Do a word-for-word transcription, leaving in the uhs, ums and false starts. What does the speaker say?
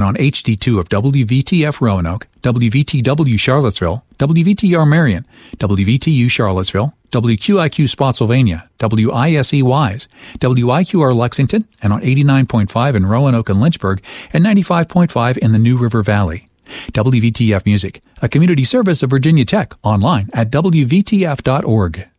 on H D two of W V T F Roanoke, W V T W Charlottesville, W V T R Marion, W V T U Charlottesville, W Q I Q Spotsylvania, W I S E Wise, W I Q R Lexington, and on eighty-nine point five in Roanoke and Lynchburg, and ninety-five point five in the New River Valley. W V T F Music, a community service of Virginia Tech, online at W V T F dot org.